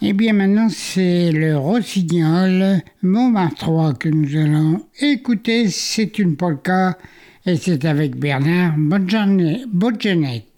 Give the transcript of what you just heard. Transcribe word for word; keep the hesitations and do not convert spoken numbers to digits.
Eh bien maintenant c'est le Rossignol Montmartre trois que nous allons écouter. C'est une polka et c'est avec Bernard Bodjanet.